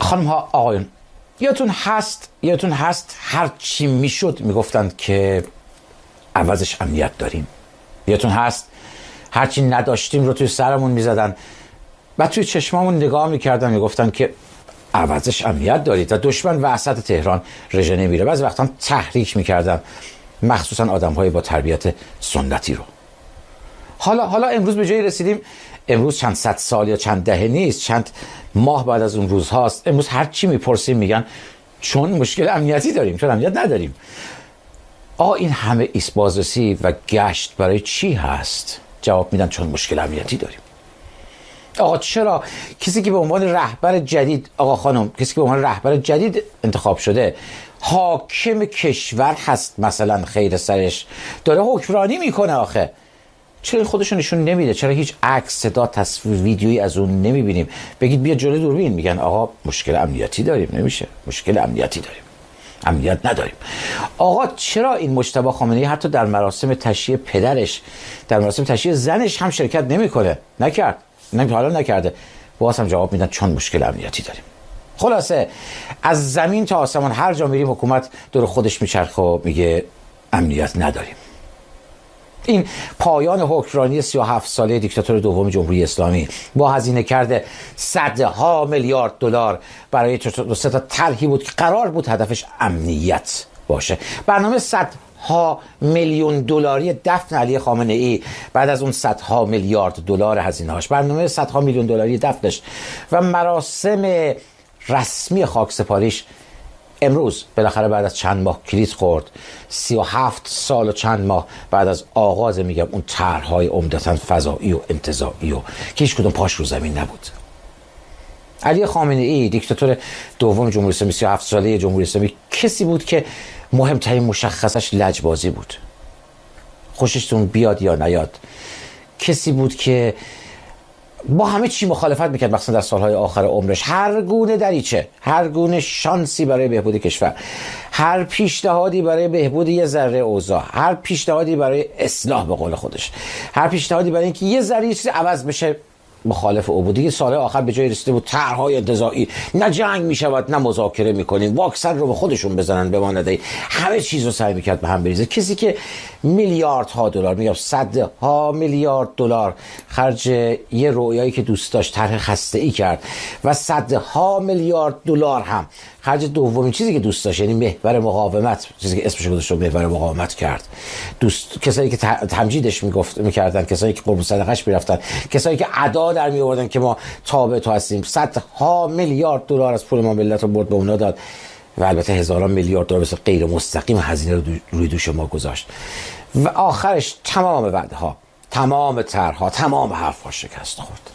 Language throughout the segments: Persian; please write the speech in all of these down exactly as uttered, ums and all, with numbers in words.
خانم ها آقایون، یادتون هست یادتون هست هر چی میشد میگفتند که عوضش امنیت داریم. یادتون هست هر چی نداشتیم رو توی سرمون میزدن و توی چشمامون نگاه میکردن میگفتن که عوضش امنیت دارید و دشمن وسط تهران رژه نمیره. بعضی وقتا هم تحریک میکردن مخصوصا آدم‌های با تربیت سنتی رو. حالا حالا امروز به جایی رسیدیم، امروز چند صد سال یا چند دهه نیست، چند ماه بعد از اون روز هاست. امروز هر چی میپرسیم میگن چون مشکل امنیتی داریم، چون امنیت نداریم. آقا این همه ایست بازرسی و گشت برای چی هست؟ جواب میدن چون مشکل امنیتی داریم. آقا چرا کسی که به عنوان رهبر جدید، آقا خانم، کسی که به عنوان رهبر جدید انتخاب شده حاکم کشور هست، مثلا خیر سرش داره حکمرانی میکنه، آخه چرا این خودشو نشون نمیده؟ چرا هیچ عکس، صدا، تصویر، ویدیویی از اون نمیبینیم؟ بگید بیا جلوی دوربین، میگن آقا مشکل امنیتی داریم. نمیشه، مشکل امنیتی داریم، امنیت نداریم. آقا چرا این مجتبی خامنه‌ای حتی در مراسم تشییع پدرش، در مراسم تشییع زنش هم شرکت نمیکنه؟ نکرد، نه حالا نکرده. باز هم جواب میدن چون مشکل امنیتی داریم. خلاصه از زمین تا آسمان هر جا میریم حکومت دور خودش میچرخه و میگه امنیت نداریم. این پایان حکمرانی سی و هفت ساله دیکتاتور دوم جمهوری اسلامی با هزینه کرده صدها میلیارد دلار برای دو سه تا طرحی بود که قرار بود هدفش امنیت باشه. برنامه صدها میلیون دلاری دفن علی خامنه ای بعد از اون صدها میلیارد دلار هزینه هاش، برنامه صدها میلیون دلاری دفنش و مراسم رسمی خاکسپاریش امروز بالاخره بعد از چند ماه کلید خورد. سی و هفت سال و چند ماه بعد از آغاز، میگم، اون طرح‌های عمدتاً فضایی و انتزاعی و که هیچ کدوم پاش رو زمین نبود. علی خامنه ای دیکتاتور دوم جمهوری اسلامی، سی و هفت ساله جمهوری اسلامی، کسی بود که مهمترین مشخصش لجبازی بود. خوششتون بیاد یا نیاد، کسی بود که با همه چی مخالفت میکرد، مثلا در سالهای آخر عمرش. هر گونه دریچه، هر گونه شانسی برای بهبود کشور، هر پیشنهادی برای بهبود یه ذره اوضاع، هر پیشنهادی برای اصلاح به قول خودش، هر پیشنهادی برای اینکه یه ذره چیزی عوض بشه، مخالف او بود. دیگه سال آخر به جای رسیده بود طرح‌های انتزاعی، نه جنگ میشود نه مذاکره میکنیم، واکسن رو به خودشون بزنن به ما ندهی، همه چیز رو سعی میکرد به هم بریزه. کسی که میلیاردها دلار، میگم صدها میلیارد دلار خرج یه رویایی که دوست داشت، طرح خسته‌ای کرد و صدها میلیارد دلار هم خرج دومین چیزی که دوست داشت، یعنی محور مقاومت، چیزی که اسمش گذاشته محور مقاومت کرد. دوست کسایی که تمجیدش میگفت میکردن، کسایی که قربون صدقش میرفتن، کسایی که ادا در می آوردن که ما تابع تو هستیم، صدها میلیارد دلار از پول ما ملت رو برد به اونا داد و البته هزاران میلیارد دلار مثل غیر مستقیم هزینه رو روی دوش ما گذاشت و آخرش تمام وعده ها، تمام طرح‌ها، تمام حرف‌ها شکست خورد.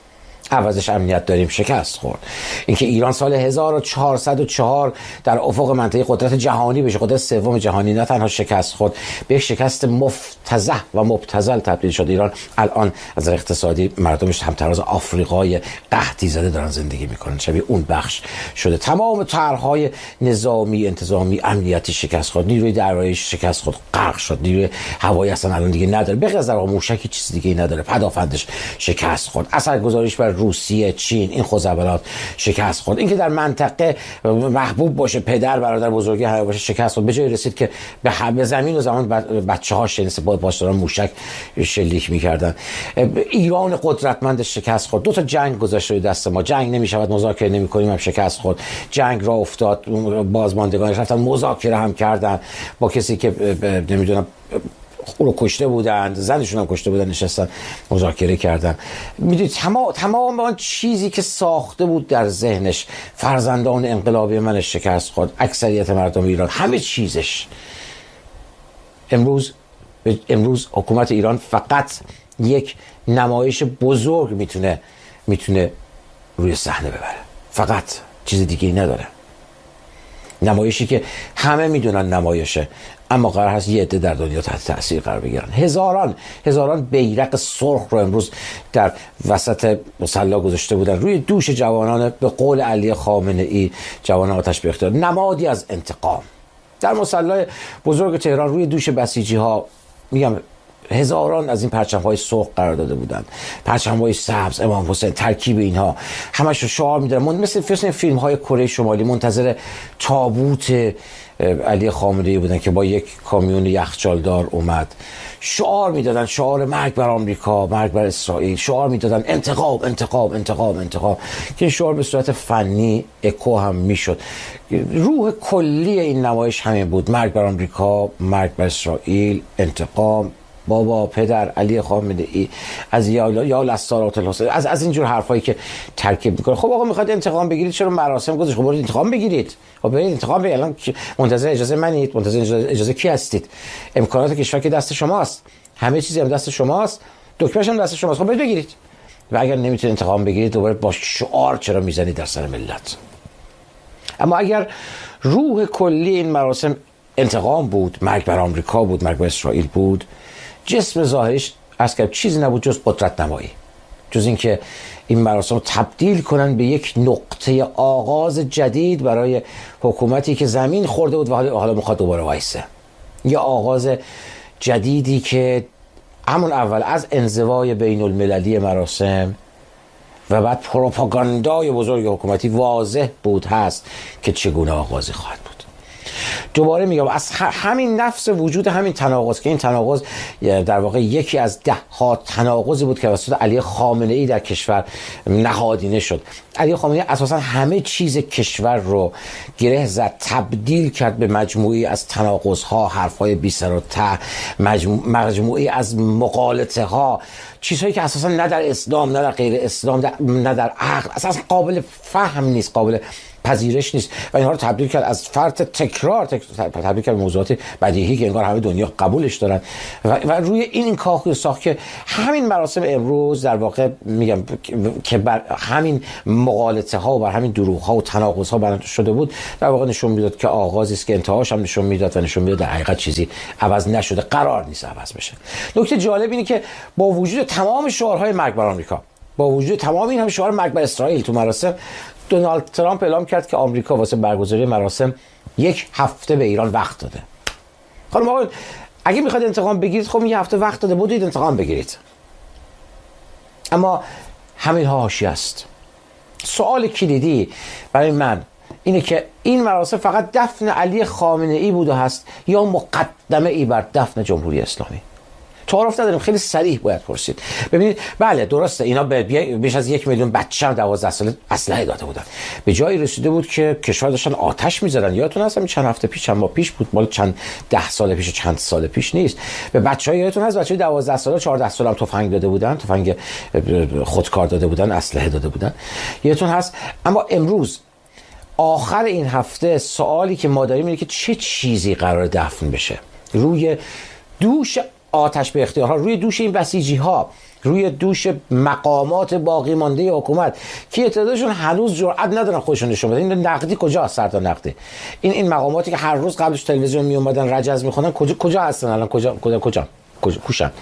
عوضش امنیت داریم شکست خورد. اینکه ایران سال هزار و چهارصد و چهار در افق منطقه قدرت جهانی بشه، قدرت سوم جهانی، نه تنها شکست خورد، به یک شکست مفتضح و مبتذل تبدیل شد. ایران الان از اقتصادی مردمش همتراز آفریقای قحطی زده دارن زندگی میکنن، شبیه اون بخش شده. تمام طرح‌های نظامی، انتظامی، امنیتی شکست خورد. نیروی دریایی شکست خورد، غرق شد. نیروی هوایی اصلا الان دیگه نداره، به غیر از موشکی چیز دیگه ای نداره. پدافندش شکست خورد. اثرگذاریش بر روسیه، چین، این خزعبلات شکست خورد. اینکه در منطقه محبوب باشه، پدر برادر بزرگی همه باشه، شکست خورد. به جای رسید که به همه زمین و زمان بچه‌هاش شنیس با پاسداران موشک شلیک می‌کردن. ایران قدرتمند شکست خورد. دو تا جنگ گذاشت روی دست ما، جنگ نمی‌شود مذاکره نمی‌کنیم، هم شکست خورد. جنگ را افتاد، بازماندگانش رفتن مذاکره هم کردن با کسی که نمی‌دونم او رو کشته بودند، زنشون هم کشته بودن، نشستن مذاکره کردن. میدونید تمام تمام آن چیزی که ساخته بود در ذهنش، فرزندان انقلابی منش شکست خورد، اکثریت مردم ایران، همه چیزش. امروز امروز حکومت ایران فقط یک نمایش بزرگ میتونه میتونه روی صحنه ببره، فقط چیز دیگه ای نداره. نمایشی که همه میدونن نمایشه، اما قرار هست یه عده در دنیا تحت تاثیر قرار بگیرن. هزاران هزاران بیرق سرخ رو امروز در وسط مصلی گذاشته بودن روی دوش جوانان، به قول علی خامنه ای، جوانان آتش به اختیار، نمادی از انتقام. در مصلی بزرگ تهران روی دوش بسیجی ها، میگم هزاران از این پرچم‌های سرخ قرار داده بودند، پرچم‌های سبز، امام حسین، ترکیب اینها همش رو شعار می‌دادن، مثل مثل فیلم‌های کره شمالی منتظر تابوت علی خامنه‌ای بودن که با یک کامیون یخچالدار اومد، شعار میدادن، شعار مرگ بر آمریکا، مرگ بر اسرائیل، شعار میدادن انتقام انتقام انتقام انتقام، که این شعار به صورت فنی اکو هم میشد. روح کلی این نمایش همین بود: مرگ بر آمریکا، مرگ بر اسرائیل، انتقام، بابا پدر علی خامنه‌ای از یا یا لستارات الحسین، از از اینجور حرفایی که ترکیب میکنه. خب آقا میخواد انتقام بگیرید، چرا مراسم گذاشت؟ خب برید انتقام بگیرید، خب برید انتقام بگیرید. الان منتظر اجازه منید؟ منتظر اجازه, اجازه کی هستید؟ امکانات کشور که دست شماست، همه چیزی هم دست شماست، دکمه‌ش هم دست شماست، خب برید بگیرید. و اگر نمیتونید انتقام بگیرید، دوباره با شعار چرا میزنید در سر ملت؟ اما اگر روح کلی این مراسم انتقام بود، مرگ بر آمریکا بود، مرگ بر اسرائیل بود، جسم ظاهریش از که چیزی نبود جز قدرت نمایی، جز اینکه این مراسم رو تبدیل کنن به یک نقطه آغاز جدید برای حکومتی که زمین خورده بود و حالا میخواد دوباره وایسه. یه آغاز جدیدی که همون اول از انزوای بین المللی مراسم و بعد پروپاگاندای بزرگ حکومتی واضح بود هست که چگونه آغازی خواهد بود. دوباره میگم از همین نفس وجود همین تناقض، که این تناقض در واقع یکی از ده ها تناقضی بود که توسط علی خامنه‌ای در کشور نهادینه شد. علی خامنه‌ای اساسا همه چیز کشور رو گره زد، تبدیل کرد به مجموعی از تناقض‌ها، حرف‌های بی سر و ته، مجموع مجموعی از مغالطه‌ها، چیزهایی که اساسا نه در اسلام نه در غیر اسلام نه در عقل اساسا قابل فهم نیست، قابل پذیرش نیست، و اینها رو تبدیل کرد از فرط تکرار تبدیل کرد به موضوعات بدیهی که انگار همه دنیا قبولش دارن و, و روی این کاخ ساخت که همین مراسم امروز در واقع میگم که بر همین مغالطه ها و بر همین دروغ ها و تناقض ها بنا شده بود، در واقع نشون میداد که آغازی است که انتهاش هم نشون میداد و نشون میداد در حقیقت چیزی عوض نشده، قرار نیست عوض بشه. نکته جالب اینه که با وجود تمام شعارهای مرگ بر آمریکا، با وجود تمام این هم شعار مرگ بر اسرائیل تو مراسم، دونالد ترامپ اعلام کرد که آمریکا واسه برگزاری مراسم یک هفته به ایران وقت داده. خانم آقایون، اگه میخواید انتقام بگیرید، خب یه هفته وقت داده، بودید انتقام بگیرید. اما همین ها حاشیه است. سوال کلیدی برای من اینه که این مراسم فقط دفن علی خامنه‌ای بوده هست یا مقدمه ای بر دفن جمهوری اسلامی؟ تعارف نداریم، خیلی صریح باید پرسید. ببینید، بله درسته اینا به بیش از یک میلیون بچه هم دوازده ساله اسلحه داده بودن، به جایی رسیده بود که کشور داشتن آتش می‌زدن. یادتون هست چند هفته پیش، چند ماه پیش بود، مال چند ده سال پیش، چند سال پیش نیست. به بچه‌ها یادتون هست بچه‌های دوازده ساله چهارده ساله هم تفنگ داده بودن، تفنگ خودکار داده بودن، اسلحه داده بودن. یادتون هست. اما امروز آخر این هفته سوالی که ما داریم اینه که چه چیزی قرار دفن بشه روی دوش آتش به اختیارها، روی دوش این بسیجی ها، روی دوش مقامات باقی مانده حکومت که تعدادشون هنوز جرئت ندارن خودشون نشون بدن. این نقدی کجاست؟ سردار نقدی، این این مقاماتی که هر روز قبلش تلویزیون می اومدن رجز میخونن، کجا کجا هستن الان؟ کجا کجا کجا کوشن؟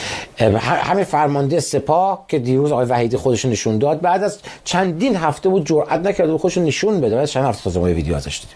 همه فرمانده سپاه که دیروز آقای وحیدی خودشون نشون داد، بعد از چندین هفته بود جرئت نکرد و خودشون نشون بده. بعد چند هفته تازه ما ویدیو ازش دیدیم.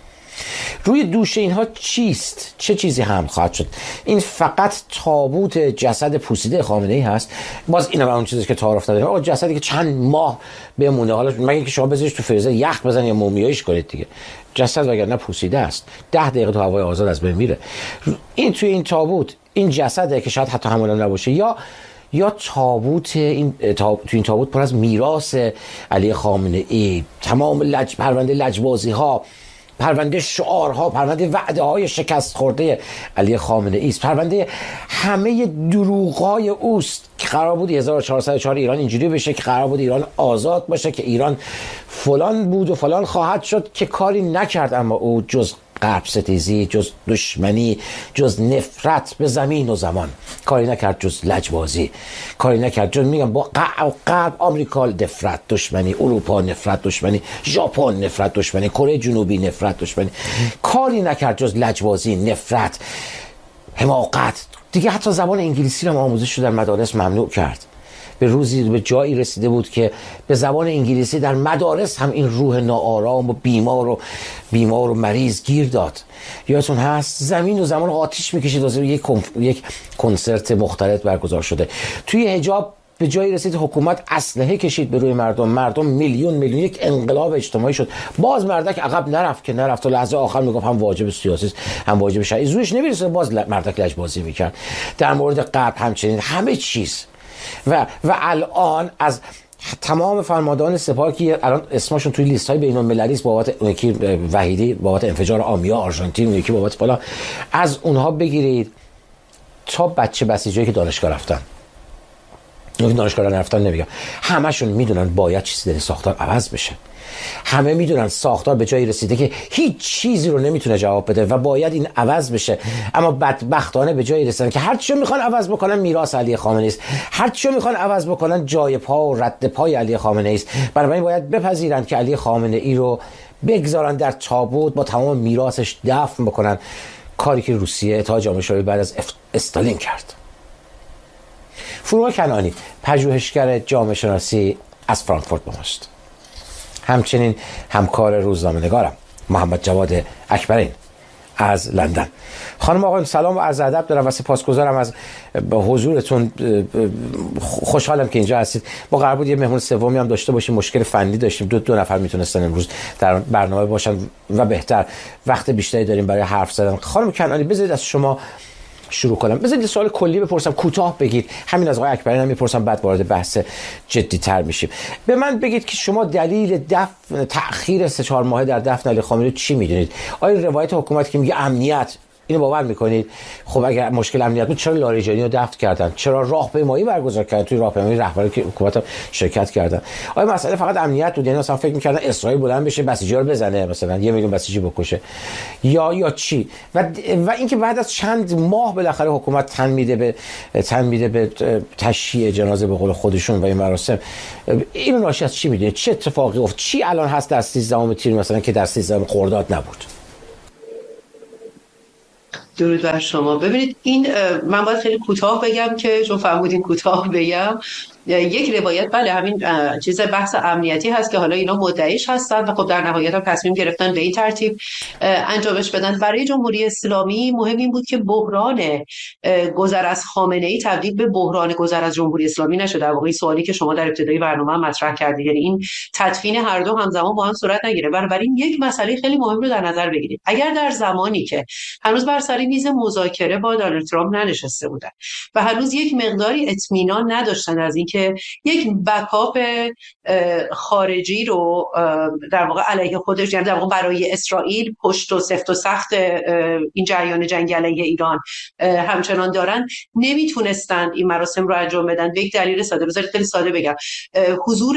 روی دوش اینها چیست؟ چه چیزی هم خواهد شد؟ این فقط تابوت جسد پوسیده خامنه‌ای هست. باز اینا اون چیزی که تعارف نداریم، آقا جسدی که چند ماه بمونه، حالا مگه اینکه شما بذاریش تو فریزر یخ بزنید یا مومیاییش کنید دیگه، جسد وگرنه پوسیده است، ده دقیقه تو هوای آزاد از بین میره. این توی این تابوت این جسده که شاید حتی همون نباشه، یا یا تابوت این تاب... تو این تابوت پر از میراث علی خامنه‌ای، تمام لج پرونده لجبازی ها، پرونده شعارها، پرونده وعده های شکست خورده علی خامنه‌ای است، پرونده همه دروغ‌های اوست که قرار بود هزار و چهارصد و چهار ایران اینجوری بشه، که قرار بود ایران آزاد باشه، که ایران فلان بود و فلان خواهد شد، که کاری نکرد اما او جز غرب ستیزی، جز دشمنی، جز نفرت به زمین و زمان، کاری نکرد جز لجبازی، کاری نکرد جز میگم با غرب، آمریکا نفرت دشمنی، اروپا نفرت دشمنی، ژاپن نفرت دشمنی، کره جنوبی نفرت دشمنی، کاری نکرد جز لجبازی، نفرت، حماقت. دیگه حتی زبان انگلیسی رو آموزش رو در مدارس ممنوع کرد به روزی به جایی رسیده بود که به زبان انگلیسی در مدارس هم این روح ناآرام و بیمار و بیمار و مریض گیر داد. یادتون هست زمین و زمان آتش میکشید واسه یک یک کنسرت مختلط برگزار شده. توی حجاب به جایی رسید حکومت اسلحه کشید به روی مردم، مردم میلیون میلیون، یک انقلاب اجتماعی شد. باز مردک عقب نرفت که نرفت تا لحظه آخر میگفت هم واجب سیاسی است هم واجب شرعی، زورش نمیرسه، باز مردک لجبازی میکرد. در مورد غرب همچنین، همه چیز. و و الان از تمام فرماندهان سپاه که الان اسمشون توی لیست های بین المللی است، بابت یکی وحیدی بابت انفجار آمیا آرژانتین، یکی بابت فلان، از اونها بگیرید تا بچه بسیجایی که دانشگاه رفتن، اون دانشگاه رفتن نمیگم، همشون میدونن باید چیزی در ساختار عوض بشه. همه میدونن ساختار به جایی رسیده که هیچ چیزی رو نمیتونه جواب بده و باید این عوض بشه. اما بدبختانه به جایی رسیدن که هر چی میخوان عوض بکنن میراث علی خامنه‌ای است، هر چی میخوان عوض بکنن جای پا و رد پای علی خامنه‌ای است. بنابراین باید بپذیرن که علی خامنه‌ای رو بگذارن در تابوت با تمام میراثش دفن بکنن، کاری که روسیه اتحاد جامعه شوروی بعد از استالین کرد. فروغ کنعانی پژوهشگر جامعه شناسی از فرانکفورت با ماست. همچنین همکار روزنامه‌نگارم محمد جواد اکبرین از لندن. خانم آقایان سلام و عرض ادب دارم و سپاسگزارم از حضورتون. خوشحالم که اینجا هستید. ما قرار بود یه مهمون سومی هم داشته باشیم، مشکل فنی داشتیم، دو دو نفر میتونستن امروز در برنامه باشن و بهتر وقت بیشتری داریم برای حرف زدن. خانم کنعانی بذارید از شما شروع کنم. بذارید سوال کلی بپرسم، کوتاه بگید، همین از آقای اکبرین هم میپرسم، بعد وارد بحث جدی تر میشیم. به من بگید که شما دلیل دفن تأخیر سه چهار ماهه در دفن علی خامنه‌ای چی میدونید؟ آیا روایت حکومت که میگه امنیت، اینو باور میکنید؟ خب اگر مشکل امنیت بود چرا لاریجانی رو دفن کردن؟ چرا راهپیمایی برگزار کردن؟ توی راهپیمایی رهبر که حکومت هم شرکت کردن. آیا مسئله فقط امنیت بود؟ یعنی مثلا فکر میکردن اسرائیل بلند بشه بسیجی‌ها رو بزنه، مثلا یه میلیون بسیجی بکشه، یا یا چی؟ و و اینکه بعد از چند ماه بالاخره حکومت تن میده به تن میده به تشییع جنازه به قول خودشون و این مراسم، اینو ناشی از چی میدونید؟ چه اتفاقی افتاد؟ چی الان هست در سیزدهم تیر مثلا که در سیزدهم خرداد نبود؟ درود بر شما. ببینید این من باید خیلی کوتاه بگم که چون فرمودین کوتاه بگم. یک روایت بله همین چیز بحث امنیتی هست که حالا اینا مدعیش هستن و خب در نهایت هم تصمیم گرفتن به این ترتیب انجامش بدن. برای جمهوری اسلامی مهم این بود که بحران گذر از خامنه‌ای تبدیل به بحران گذر از جمهوری اسلامی نشه. در واقع سوالی که شما در ابتدای برنامه هم مطرح کردید، یعنی این تدفین هر دو همزمان با هم صورت نگیره. بنابراین یک مسئله خیلی مهم رو در نظر بگیرید. اگر در زمانی که هنوز بر سر میز مذاکره با دونالد ترامپ ننشسته بودن و هنوز یک مقداری اطمینان نداشتن از اینکه یک بکاپ خارجی رو در واقع علیه خودش، یعنی در واقع برای اسرائیل پشت و سفت و سخت این جریان جنگ علیه ایران همچنان دارن، نمیتونستند این مراسم رو انجام بدن. به یک دلیل ساده، بذارید خیلی ساده بگم، حضور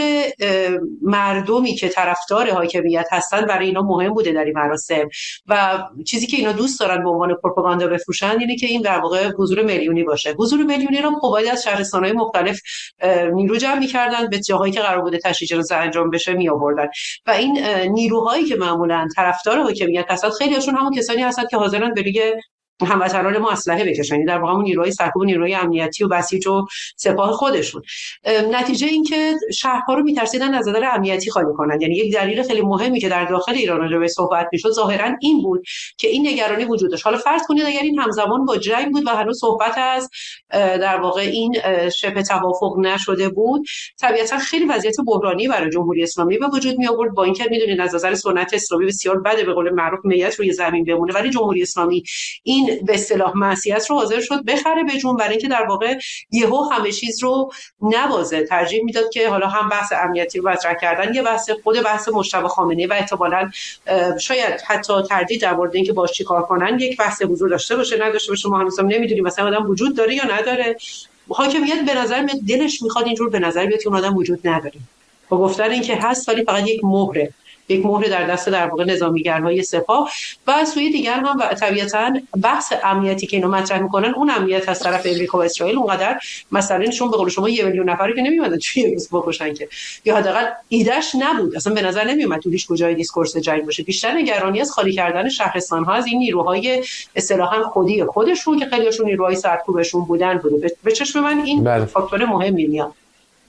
مردمی که طرفدار حاکمیت هستن برای اینا مهم بوده در این مراسم و چیزی که اینا دوست دارن به عنوان پروپاگاندا بفروشن اینه که این در واقع حضور میلیونی باشه. حضور میلیونی رو خب باید از شهرستان‌های مختلف نیرو جمع می‌کردن، به جاهایی که قرار بوده تشییع جنازه انجام بشه میآوردن و این نیروهایی که معمولاً طرفدار حاکمیت هستن خیلی هاشون همون کسانی هستن که حاضرن به لیگ هموطنان ما اسلحه بکشن، یعنی در واقع همون نیروهای سرکوب، نیروهای امنیتی و بسیج و سپاه خودشون. نتیجه این که شهرها رو میترسیدن از نظر امنیتی خالی کنن. یعنی یک دلیل خیلی مهمی که در داخل ایران راجع به صحبت میشد ظاهرا این بود که این نگرانی وجود داشت. حالا فرض کنید اگر این همزمان با جنگ بود و هنوز صحبت از در واقع این شبه توافق نشده بود، طبیعتا خیلی وضعیت بحرانی برای جمهوری اسلامی به وجود می آورد. با اینکه میدونید از نظر سنت اسلامی بسیار بده به قول معروف میت روی زمین بمونه، ولی جمهوری اسلامی این به اصطلاح معصیت رو حاضر شد بخره به جون، برای اینکه در واقع یهو همه چیز رو نبازه. ترجیح میداد که حالا هم بحث امنیتی رو مطرح کردن، یه بحث خود بحث مجتبی خامنه‌ای و احتمالاً شاید حتی تردید در مورد اینکه باش چیکار کنن یک بحث حضور داشته باشه نداشته باشه، ما هنوز هم نمیدونیم مثلا آدم وجود داره یا نداره. حاکمیت به نظر میاد دلش میخواد اینجور به نظر بیاد که اون آدم وجود نداره، با گفتن اینکه هست ولی فقط یک مهره یک مهر در دست در واقع نظامیگرهای سپاه. و از سوی دیگر هم و طبیعتاً بحث امنیتی که اینو مطرح میکنن اون امنیت از طرف امریکا و اسرائیل اونقدر مثلا نشون به قول شما یه میلیون نفری که نمیومدن توی روز بکشن که، یا حداقل ایدهش نبود، اصلا به نظر نمیومد توش کجای دیسکورس جنگ باشه. بیشتر نگرانی از خالی کردن شهرستان ها از این نیروهای اصطلاحاً خودی خودشون که خیلیشون نیروهای سرکوبشون بودن بوده. به چشم من این بله. فاکتور مهمی میاد.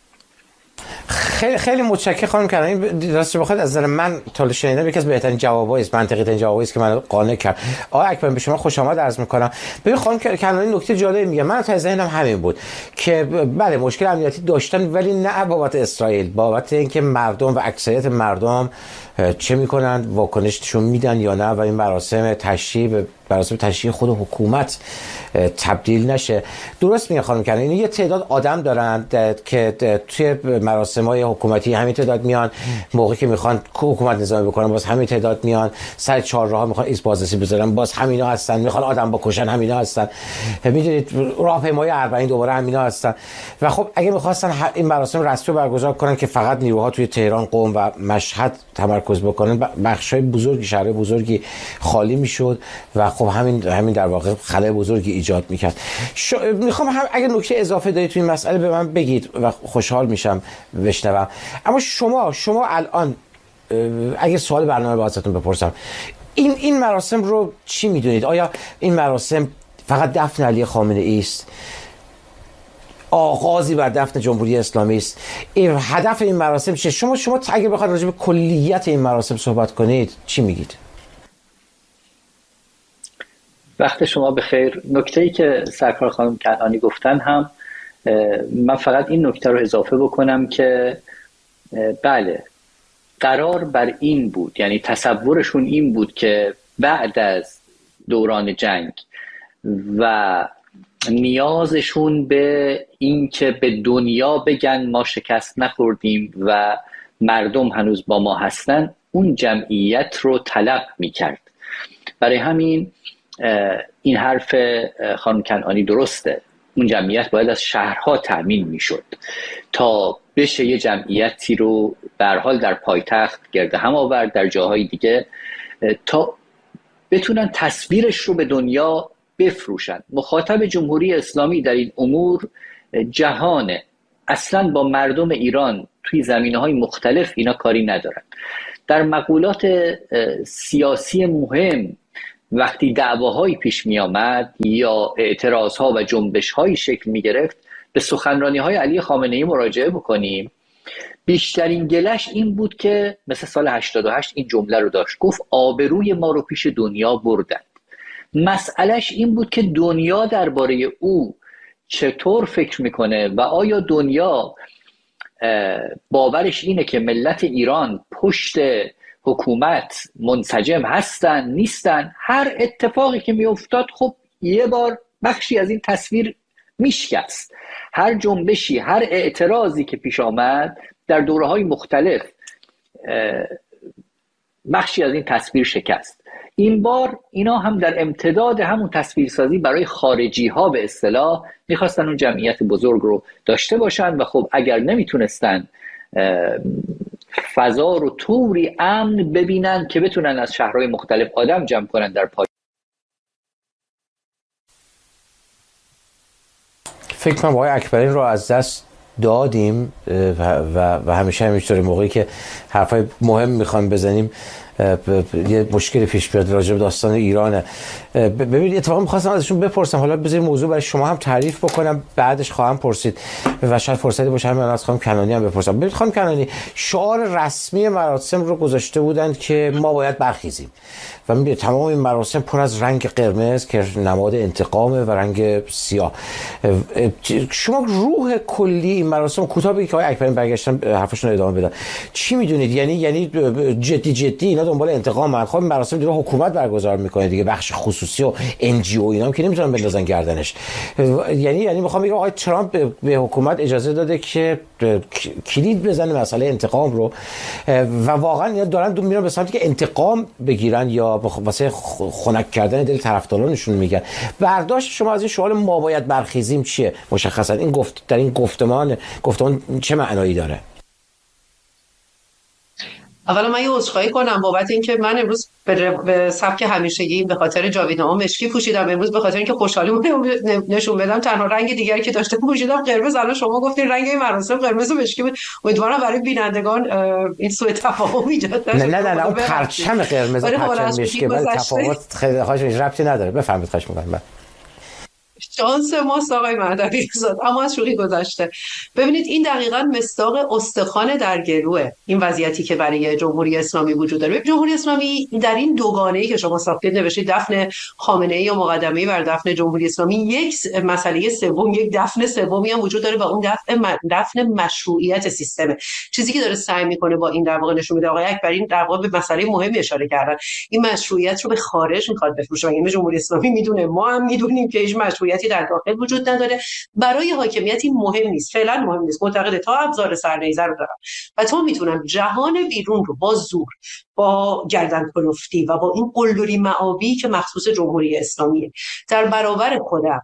خیلی خیلی متشکرم خانم کنانی. این راستش بخواد از نظر من تا شنیدم یکی از بهترین جوابایی است، منطقی ترین جوابایی است که من قانع کرد. آقای اکبر به شما خوش آمد عرض می‌کنم. ببین خانم کنانی نکته جالبی میگه، من تا ذهنم همین بود که بله مشکل امنیتی داشتن ولی نه بابت اسرائیل، بابت اینکه مردم و اکثریت مردم چه میکنن، واکنششون میدن یا نه و این مراسم تشییع مراسم تشییع خود حکومت تبدیل نشه. درست میگه خانم کنانی، این یه تعداد آدم دارن که توی مراسم‌های حکومتی همین تعداد میان، موقعی که میخوان حکومت نظامی بکنن باز همین تعداد میان، سر چهارراه میخوان ایست بازرسی بذارن باز همینا هستن، میخوان آدم بکشن همینا هستن، میدونید راهپیمایی اربعین دوباره همینا هستن. و خب اگه میخواستن این مراسم رسمی برگزار کنن که فقط نیروها توی تهران، قم و مشهد تمرکز بکنن، بخشای بزرگی شهر بزرگی خالی میشد و خب همین همین در واقع خلأ بزرگی ایجاد میکرد. ش... میخوام هم اگه نکته اضافه دارید توی این مسئله به من بگید و خوشحال میشم بشنوم. اما شما شما الان اگه سوال برنامه با ازتون بپرسم، این این مراسم رو چی میدونید؟ آیا این مراسم فقط دفن علی خامنه ای است؟ آغازی بر دفن جمهوری اسلامی است؟ هدف این مراسم چیه؟ شما شما اگه بخواید راجع به کلیت این مراسم صحبت کنید چی میگید؟ وقت شما بخیر. نکته‌ای که سرکار خانم کنعانی گفتن هم من فقط این نکته رو اضافه بکنم که بله قرار بر این بود، یعنی تصورشون این بود که بعد از دوران جنگ و نیازشون به این که به دنیا بگن ما شکست نخوردیم و مردم هنوز با ما هستن، اون جمعیت رو طلب میکرد. برای همین این حرف خانم کنعانی درسته، اون جمعیت باید از شهرها تأمین میشد تا بشه یه جمعیتی رو به هر حال در پایتخت گرد هم آورد، در جاهای دیگه، تا بتونن تصویرش رو به دنیا بفروشن. مخاطب جمهوری اسلامی در این امور جهانه، اصلا با مردم ایران توی زمینه‌های مختلف اینا کاری ندارن. در مقولات سیاسی مهم وقتی دعواهایی پیش می آمد یا اعتراضها و جنبش‌هایی شکل می گرفت، به سخنرانی‌های علی خامنه‌ای مراجعه بکنیم. بیشترین گلش این بود که مثل سال هشتاد و هشت این جمله رو داشت، گفت آبروی ما رو پیش دنیا بردند. مسئلهش این بود که دنیا درباره او چطور فکر میکنه و آیا دنیا باورش اینه که ملت ایران پشت حکومت منسجم هستن نیستن. هر اتفاقی که میافتاد خب یه بار بخشی از این تصویر میشکست. هر جنبشی، هر اعتراضی که پیش آمد در دوره‌های مختلف بخشی از این تصویر شکست. این بار اینا هم در امتداد همون تصویرسازی برای خارجی ها به اصطلاح میخواستن اون جمعیت بزرگ رو داشته باشن و خب اگر نمیتونستن فضا رو طوری امن ببینن که بتونن از شهرهای مختلف آدم جمع کنن در پای. فکر کنم آقای اکبری رو از دست دادیم و, و, و همیشه همینطوری موقعی که حرفای مهم میخوام بزنیم یه مشکلی پیش بیاد راجع به داستان ایرانه. ببینید اتفاقا می‌خواستم ازشون بپرسم، حالا بذارید موضوع برای شما هم تعریف بکنم، بعدش خواهم پرسید و شاید فرصتی باشه همین از خانم کنعانی هم بپرسم. ببینید خانم کنعانی، شعار رسمی مراسم رو گذاشته بودند که ما باید برخیزیم و می‌بینید تمام این مراسم پر از رنگ قرمز که نماد انتقامه و رنگ سیاه. شما روح کلی این مراسم کوتاه بگید که آقای اکبری برگشتن حرفشون رو ادامه بدن. چی می‌دونید؟ یعنی یعنی جدی جدی اینا دنبال انتقام؟ خب مراسم دیگه حکومت برگزار میکنه دیگه، بخش خصوصی و ان جی او اینا هم که نمیتونن بندازن گردنش. یعنی یعنی میخوام بگم آقای ترامپ به حکومت اجازه داده که کلید بزنه مسئله انتقام رو و واقعا دارن دو میرن به سمتی که انتقام بگیرن یا واسه خنک کردن دل طرفدارانشون میگن. برداشت شما از این سوال ما باید برخیزیم چیه؟ مشخصا این گفت در این گفتمان گفتمان چه معنایی داره؟ اولا من یه عذرخواهی کنم بابت اینکه من امروز به, به سبک همیشگی به خاطر جاویدنامه مشکی پوشیدم. امروز به خاطر اینکه خوشحالیمو نشون بدم تنها رنگ دیگری که داشته پوشیدم قرمز. الان شما گفتین رنگ این مراسم قرمز و مشکی بود. امیدوارم برای بینندگان این سوء تفاهم ایجاد نشه. نه نه نه اون پرچم قرمز و پرچم مشکی ولی تفاوت خیلی خواهش ربطی نداره. بفهمید خواهش می‌کنم. شانس ماست آقای مهدوی زاد. اما از شوخی گذشته، ببینید این دقیقاً مصداق استخوان در گلوه این وضعیتی که برای جمهوری اسلامی وجود داره. جمهوری اسلامی در این دوگانه‌ای که شما ساختید، نوشتید دفن خامنه‌ای یا مقدمه‌ای بر دفن جمهوری اسلامی، یک مسئله سوم، یک دفن سومی هم وجود داره و اون دفن دفن مشروعیت سیستمه. چیزی که داره سعی میکنه با این در واقع نشون میده آقای اکبری، این در واقع به مسئله مهمی اشاره کردن، این مشروعیت رو به خارج میخواد بفروشه. و جمهوری اسلامی میدونه، ما هم میدونیم که هیچ مشروعیتی در داخل وجود نداره. برای حاکمیت این مهم نیست، فعلا مهم نیست. معتقده تا ابزار سرنیزه رو دارم و تا میتونم جهان بیرون رو با زور، با گردن کلفتی و با این قلدری معابی که مخصوص جمهوری اسلامیه در برابر خودم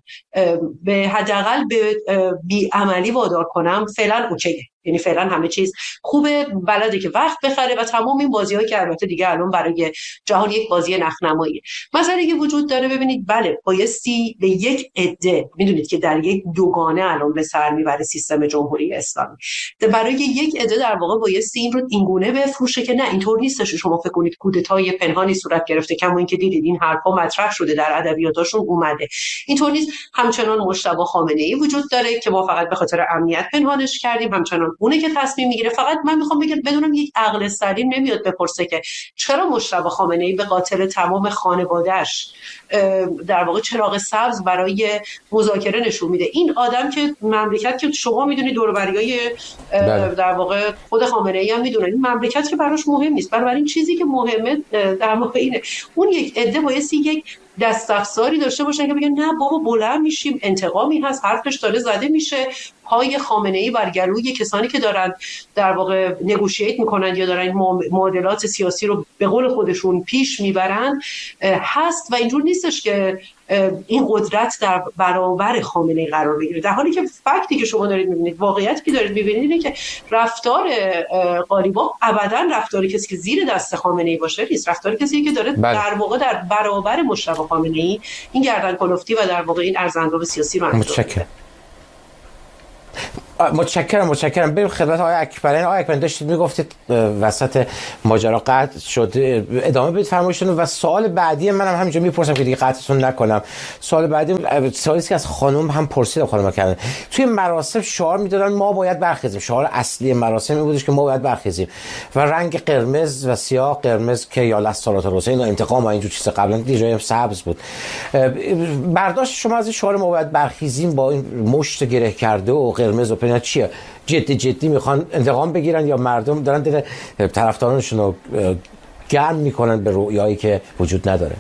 به حداقل به بی‌عملی وادار کنم، فعلا اوکیه. یعنی فعلا همه چیز خوبه، بلده که وقت بخره و تمام این بازی‌هایی که البته دیگه الان برای جهان یک بازی نخنماییه. مسئله که وجود داره، ببینید بله بایستی به یک عده، میدونید که در یک دوگانه الان به سر میبره سیستم جمهوری اسلامی، برای یک عده در واقع بایستی این رو اینگونه بفروشه که نه اینطور نیستش. شما فکر کنید کودتای پنهانی صورت گرفته، کما اینکه دیدید این حرفا مطرح شده در ادبیاتشون اومده، اینطور نیست. همچنان مجتبی خامنه‌ای وجود داره که ما فقط به خاطر امنیت پنهانش کردیم، همچنان اونه که تصمیم میگیره. فقط من میخوام بگم بدونم یک عقل سلیم نمیاد بپرسه که چرا مجتبی خامنه‌ای به قاتل تمام خانواده‌اش در واقع چراغ سبز برای مذاکره نشون میده. این آدم که مملکت که شما میدونید دور و بریای در واقع خود خامنه‌ای هم میدونن این مملکت که براش مهم نیست. بنابراین چیزی که مهمه در واقع اینه اون یک عده بایستی یک دستافزاری داشته باشن که بگن نه بابا بلند میشیم، انتقامی هست، حرفش داره زده میشه، پای خامنه‌ای بر گلوی کسانی که دارن در واقع نگوشییت میکنن یا دارن معادلات سیاسی رو به قول خودشون پیش میبرن هست و اینجور نیستش که این قدرت در برابر خامنه‌ای قرار بگیره. در حالی که فکتی که شما دارید میبینید، واقعیتی که دارید میبینید اینه که رفتار قالیباف ابداً رفتار کسی که زیر دست خامنه‌ای باشه نیست، رفتار کسی که داره بله. در واقع در برابر مجتبی خامنه‌ای این گردن کلفتی و در واقع این ارزنگام سیاسی رو انجام میده. متشکرم متشکرم بریم خدمت آقای اکبری. آقای اکبری داشتید میگفتید وسط ماجرا قطع شد، ادامه بدید فرمایشتون. و سوال بعدی منم هم همینجا میپرسم که دیگه قطعتون نکنم. سوال بعدی سوالی که از خانم هم پرسید خانم کردن، توی مراسم شعار میدادن ما باید برخیزیم، شعار اصلی مراسم این بودش که ما باید برخیزیم و رنگ قرمز و سیاه، قرمز که یا لصالات الحسین و انتقام و اینجور چیزا، قبلا دیگه جای سبز بود. برداشت شما از این شعار ما باید برخیزیم با این مشت گره کرده و قرمز و پناه چیه؟ جدی جدی میخوان انتقام بگیرن یا مردم دارن دل طرفدارانشون رو گرم میکنن به رویایی که وجود نداره؟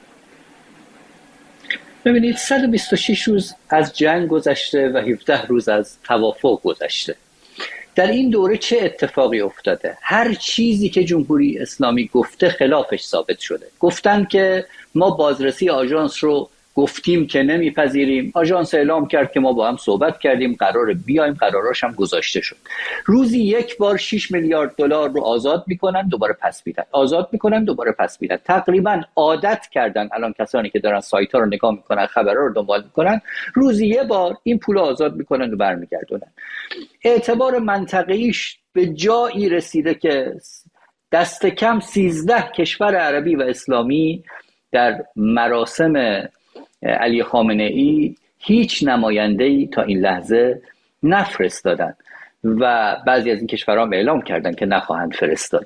ببینید صد و بیست و شش روز از جنگ گذشته و هفده روز از توافق گذشته. در این دوره چه اتفاقی افتاده؟ هر چیزی که جمهوری اسلامی گفته خلافش ثابت شده. گفتن که ما بازرسی آژانس رو گفتیم که نمیپذیریم، آژانس اعلام کرد که ما با هم صحبت کردیم قراره بیایم، قراراش هم گذاشته شد. روزی یک بار شش میلیارد دلار رو آزاد میکنن دوباره پس میدن، آزاد میکنن دوباره پس میدن. تقریبا عادت کردن الان کسانی که دارن سایت ها رو نگاه میکنن، خبرها رو دنبال میکنن، روزی یه بار این پول آزاد میکنن و برمیگردونن. اعتبار منطقیش به جایی رسیده که دست کم سیزده کشور عربی و اسلامی در مراسم علی خامنه‌ای هیچ نماینده‌ای تا این لحظه نفرستادن و بعضی از این کشورها هم اعلام کردن که نخواهند فرستاد.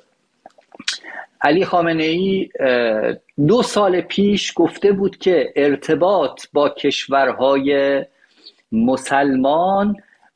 علی خامنه‌ای دو سال پیش گفته بود که ارتباط با کشورهای مسلمان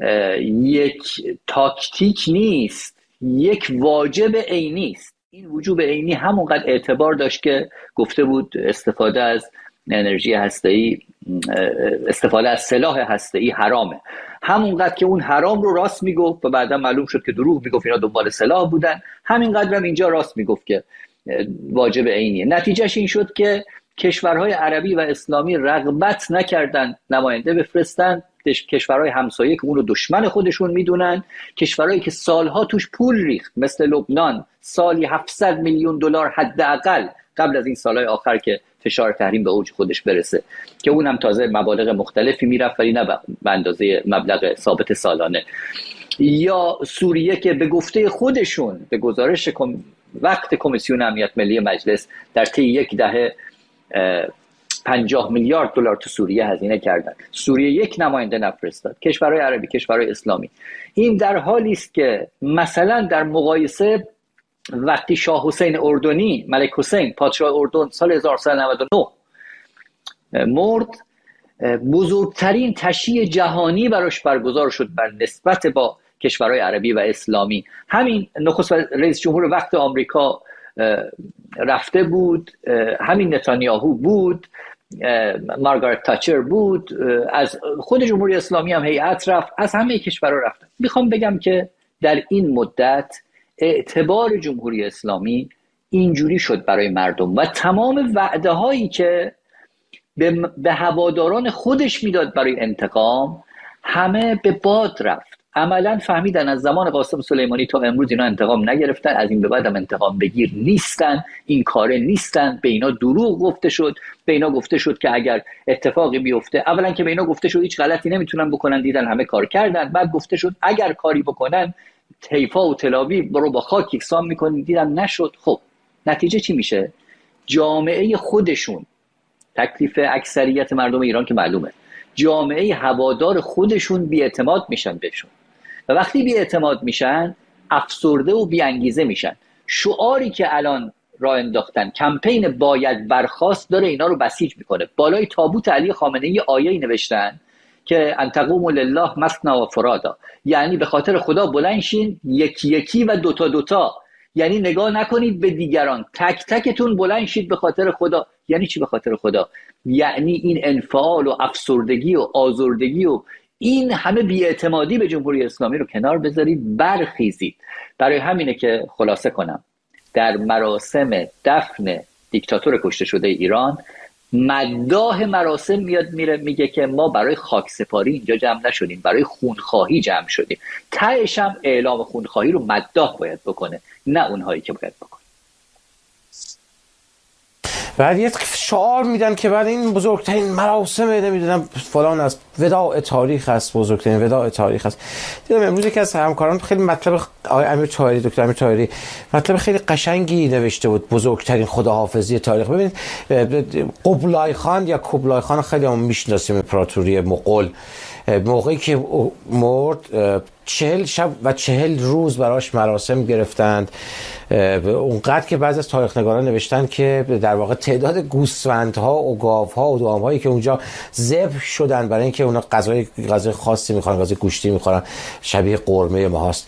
یک تاکتیک نیست، یک واجب عینی است. این وجوب عینی همونقدر اعتبار داشت که گفته بود استفاده از انرژی هسته‌ای، استفاده از سلاح هسته‌ای حرامه. همونقدر که اون حرام رو راست میگفت و بعدا معلوم شد که دروغ میگفت، اینا دنبال سلاح بودن، همینقدر هم اینجا راست میگفت که واجب عینیه. نتیجهش این شد که کشورهای عربی و اسلامی رغبت نکردن نماینده بفرستن. کشورهای همسایه که اون رو دشمن خودشون میدونن، کشورهایی که سالها توش پول ریخت مثل لبنان، سالی هفتصد میلیون دلار حداقل قبل از این سالهای آخر که فشار تحریم به اوج خودش برسه، که اونم تازه مبالغ مختلفی میرفت ولی نه به اندازه مبلغ ثابت سالانه. یا سوریه که به گفته خودشون به گزارش کم... وقت کمیسیون امنیت ملی مجلس در طی یک دهه پنجاه میلیارد دلار تو سوریه هزینه کردن. سوریه یک نماینده نفرستاد. کشورهای عربی، کشورهای اسلامی. این در حالی است که مثلا در مقایسه وقتی شاه حسین اردنی، ملک حسین پادشاه اردن سال هزار و سیصد و نود و نه مرد، بزرگترین تشییع جهانی براش برگزار شد بر نسبت با کشورهای عربی و اسلامی. همین نخست رئیس جمهور وقت آمریکا رفته بود، همین نتانیاهو بود، مارگارت تاچر بود، از خود جمهوری اسلامی هم هیئت رفت، از همه کشورها رفتن. میخوام بگم که در این مدت اعتبار جمهوری اسلامی اینجوری شد برای مردم و تمام وعده هایی که به, به هواداران خودش میداد برای انتقام همه به باد رفت. عملا فهمیدن از زمان قاسم سلیمانی تا امروز اینا انتقام نگرفتن، از این به بعد هم انتقام بگیر نیستن، این کاره نیستن. به اینا دروغ گفته شد، به اینا گفته شد که اگر اتفاقی بیفته، اولا که به اینا گفته شد هیچ غلطی نمیتونن بکنن، دیدن همه کار کردن. بعد گفته شد اگر کاری بکنن حیفا و تل آویو رو با خاک یکسان میکنن، دیدن نشد. خب نتیجه چی میشه؟ جامعه خودشون، تکلیف اکثریت مردم ایران که معلومه، جامعه هوادار خودشون بی‌اعتماد میشن بهشون و وقتی بی‌اعتماد میشن افسرده و بی‌انگیزه میشن. شعاری که الان راه انداختن، کمپین باید برخاست، داره اینا رو بسیج میکنه. بالای تابوت علی خامنه‌ای آیه‌ای نوشتن که ان تقوموا لله مثنی و فرادا، یعنی به خاطر خدا بلند شین یکی یکی و دوتا دوتا، یعنی نگاه نکنید به دیگران، تک تکتون بلند شید به خاطر خدا. یعنی چی به خاطر خدا؟ یعنی این انفعال و افسردگی و آزردگی و این همه بی‌اعتمادی به جمهوری اسلامی رو کنار بذارید، برخیزید. برای همینه که خلاصه کنم، در مراسم دفن دیکتاتور کشته شده ایران مداح مراسم میاد میره میگه که ما برای خاکسپاری اینجا جمع نشدیم، برای خونخواهی جمع شدیم. تهش هم اعلام خونخواهی رو مداح باید بکنه، نه اونهایی که باید بکنه. بعد یه شعار میدن که بعد این بزرگترین مراسم نمیدونم فلان است، وداع تاریخ است، بزرگترین وداع تاریخ است. دیدم امروز یکی از همکاران خیلی مطلب، آقای امیر طاهری، دکتر امیر طاهری، مطلب خیلی قشنگی نوشته بود، بزرگترین خداحافظی تاریخ. ببینید قبلای خان یا کبلای خان خیلی هم میشناسیم، امپراتوری مغول، موقعی که مرد چهل شب و چهل روز براش مراسم گرفتند. اونقدر که بعضی از تاریخ نگاران نوشتن که در واقع تعداد گوسفندها و گاوها و دامهایی که اونجا ذبح شدن برای اینکه اونا غذای غذای خاصی میخورن، غذای گوشتی میخورن، شبیه قرمه ماست،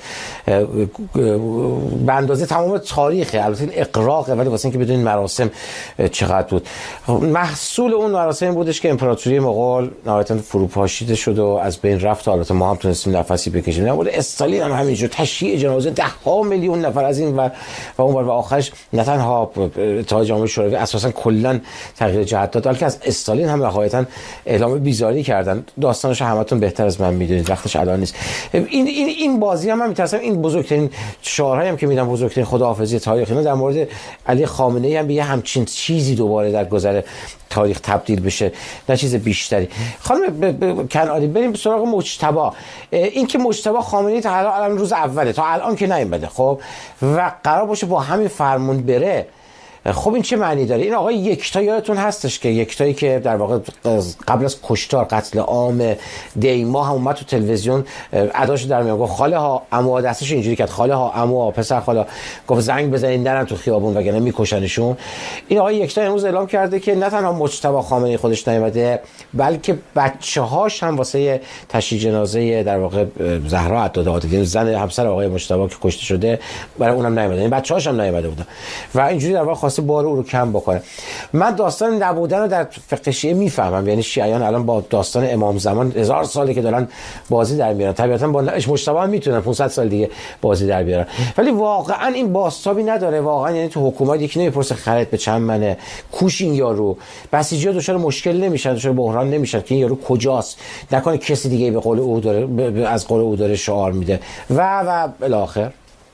به اندازه تمام تاریخه. البته این اقراقه، ولی واسه اینکه بدونین مراسم چقدر بود. محصول اون مراسم بودش که امپراتوری مغول نهایتاً فروپاشیده شد و از بین رفت. البته ما هم تونستیم نفسی بکشیم. نبود استالین هم همینجور تشییع جنازه ده ها میلیون نفر از این ور و اون ور و آخرش نه تنها اتحاد جماهیر شوروی اساسا کلا تغییر جهت داد، بلکه از استالین هم نهایتا اعلام بیزاری کردن. داستانش همتون بهتر از من میدونید، وقتش الان نیست. این این این بازی هم من میترسم این بزرگترین شعارهایی هم که میدم، بزرگترین خداحافظی تاریخ، اینا در مورد علی خامنه‌ای هم به یه همچین چیزی دوباره در گذر تاریخ تبدیل بشه، نه چیز بیشتری. خانم کنعانی، بریم به سراغ مجتبی. این که مجتبی خامنه‌ای تا الان روز اوله، تا الان که نیومده، خب و قرار باشه با همین فرمون بره، خب این چه معنی داره؟ این آقای یکتا یادتون هستش که یکتایی که در واقع قبل از کشتار قتل عام دیما هم اومد تو تلویزیون اداشو در میاد، گفت خاله ها عمو، دستش اینجوری کرد، خاله ها عمو، پسر خاله، گفت زنگ بزنین نرن تو خیابون وگرنه میکشنشون. این آقای یکتا امروز اعلام کرده که نه تنها مجتبی خامنه‌ای خودش نیومده، بلکه بچه‌هاش هم واسه تشییع جنازه در واقع زهرا عدادی، زن همسر آقای مجتبی که کشته شده، برای اونم نیومده. این بچه‌هاش هم نیومده بودن و اینجوری در واقع بار او رو کم بکنه. من داستان نبودن رو در فقه شیعه میفهمم، یعنی شیعیان الان با داستان امام زمان هزار ساله که دارن بازی در میارن، طبیعتا با مجتبی هم میتونن پانصد سال دیگه بازی در بیارن، ولی واقعا این بازتابی نداره. واقعا یعنی تو حکومت یکی نمیپرسه خرید به چند منه، کوش این یارو، بسیجی‌ها دچار مشکل نمیشن، دچار بحران نمیشن که این یارو کجاست، نکنه کسی دیگه به قول او داره از قول او داره شعار میده و و الی آخر.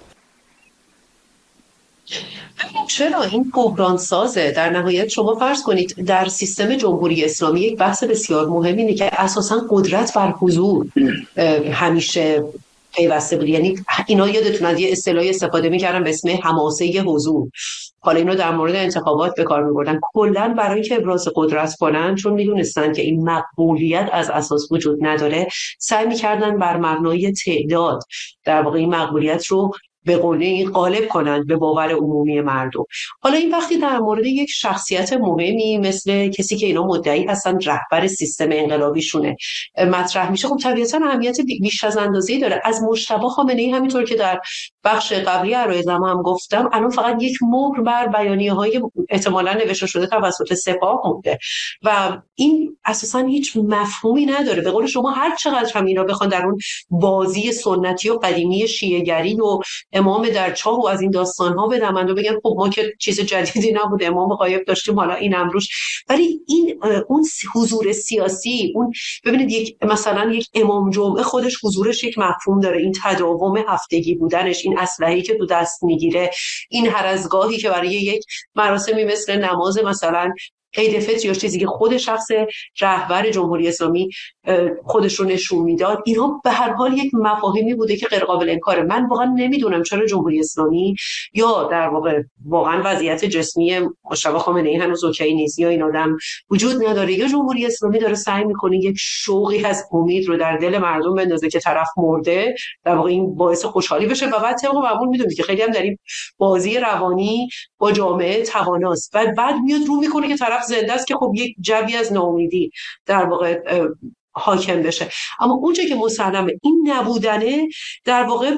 چرا این بحران سازه؟ در نهایت شما فرض کنید در سیستم جمهوری اسلامی یک بحث بسیار مهم اینه که اساساً قدرت بر حضور همیشه پیوسته بود. یعنی اینا یادتون از یه اصطلاحی استفاده می‌کردن به اسم حماسه حضور. حالا اینو در مورد انتخابات به کار می‌بردن. کلاً برای اینکه ابراز قدرت کنن، چون می‌دونستن که این مقبولیت از اساس وجود نداره، سعی می‌کردن بر مبنای تعداد در واقع این مقبولیت رو به قوله غالب کنند به باور عمومی مردم. حالا این وقتی در مورد یک شخصیت مهمی مثل کسی که اینا مدعی هستن رهبر سیستم انقلابیشونه مطرح میشه، خب طبیعتا اهمیت بیش از اندازه‌ای داره. از مجتبی خامنه‌ای همینطور که در بخش قبلی عرایزم هم گفتم، الان فقط یک مهر بر بیانیه‌های احتمالاً نوشته شده توسط سپاه مونده و این اساساً هیچ مفهومی نداره. به قول شما هر چقدر هم اینا بخوان در اون بازی سنتی و قدیمی شیعه‌گری و امام در چاه و از این داستان‌ها بدمند و بگن خب ما که چیز جدیدی نبوده، امام غایب داشتیم حالا این امروز. ولی این اون حضور سیاسی، اون ببینید یک مثلا یک امام جمعه خودش حضورش یک مفهوم داره، این تداوم هفتگی بودنش، این اسلحه‌ای که تو دست میگیره، این هر از گاهی که برای یک مراسمی مثل نماز مثلا عید فطر یا چیزی که خود شخص رهبر جمهوری اسلامی خودش رو نشون میداد، اینا به هر حال یک مفاهیمی بوده که غیر قابل انکاره. من واقعا نمیدونم چرا جمهوری اسلامی یا در واقع واقعا وضعیت جسمی مجتبی خامنه‌ای هنوز اوکی نیست، یا این آدم وجود نداره، یا جمهوری اسلامی داره سعی میکنه یک شوقی از امید رو در دل مردم بندازه که طرف مرده، در واقع این باعث خوشحالی بشه و بعد طبق معمول میدونید که خیلی هم در این بازی روانی با جامعه تواناست و بعد میاد رو میکنه که طرف زنده است که خب یک جوی از ناامیدی در واقع حاکم بشه. اما اونجا که مسلمه این نبودنه در واقع